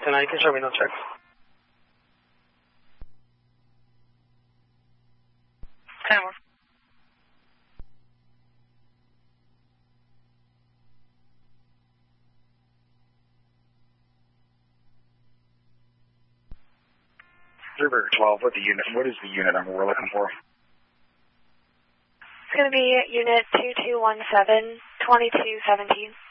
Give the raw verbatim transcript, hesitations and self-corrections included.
ten nine, you can show me no checks. ten more. River twelve, what the unit? What is the unit number we're looking for? It's going to be Unit two two one seven, twenty-two seventeen.